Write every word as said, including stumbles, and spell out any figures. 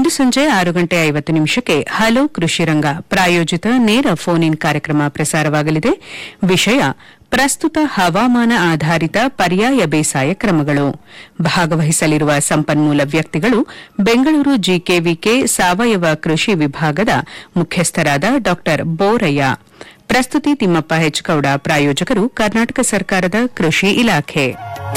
ಇಂದು ಸಂಜೆ ಆರು ಗಂಟೆ ಐವತ್ತು ನಿಮಿಷಕ್ಕೆ ಹಲೋ ಕೃಷಿರಂಗ ಪ್ರಾಯೋಜಿತ ನೇರ ಫೋನ್ ಇನ್ ಕಾರ್ಯಕ್ರಮ ಪ್ರಸಾರವಾಗಲಿದೆ. ವಿಷಯ ಪ್ರಸ್ತುತ ಹವಾಮಾನ ಆಧಾರಿತ ಪರ್ಯಾಯ ಬೇಸಾಯ ಕ್ರಮಗಳು. ಭಾಗವಹಿಸಲಿರುವ ಸಂಪನ್ಮೂಲ ವ್ಯಕ್ತಿಗಳು ಬೆಂಗಳೂರು ಜಿಕೆವಿಕೆ ಸಾವಯವ ಕೃಷಿ ವಿಭಾಗದ ಮುಖ್ಯಸ್ಥರಾದ ಡಾ ಬೋರಯ್ಯ. ಪ್ರಸ್ತುತಿ ತಿಮ್ಮಪ್ಪ ಹೆಚ್ಗೌಡ. ಪ್ರಾಯೋಜಕರು ಕರ್ನಾಟಕ ಸರ್ಕಾರದ ಕೃಷಿ ಇಲಾಖೆ.